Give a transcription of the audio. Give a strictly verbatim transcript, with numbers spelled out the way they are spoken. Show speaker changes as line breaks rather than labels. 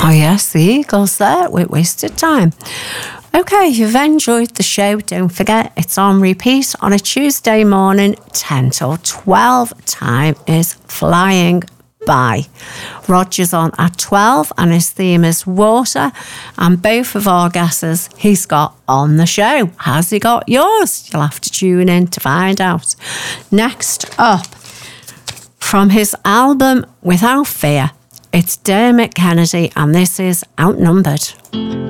Oh, yes, the Eagles there with Wasted Time. Okay, if you've enjoyed the show, don't forget it's on repeat on a Tuesday morning, ten till twelve. Time is flying by. Roger's on at twelve and his theme is water, and both of our guesses he's got on the show. Has he got yours? You'll have to tune in to find out. Next up, from his album Without Fear, it's Dermot Kennedy, and this is Outnumbered.